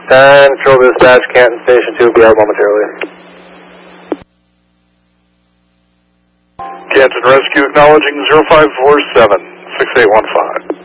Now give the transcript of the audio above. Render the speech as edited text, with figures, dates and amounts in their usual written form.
10, Control Dispatch, Canton Station 2, be out momentarily. Canton Rescue acknowledging 0547, 6815.